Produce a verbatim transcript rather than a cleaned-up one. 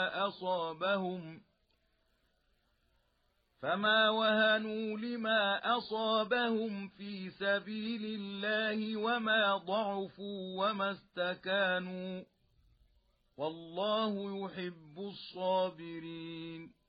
أصابهم فما وهنوا لما أصابهم في سبيل الله وما ضعفوا وما استكانوا والله يحب الصابرين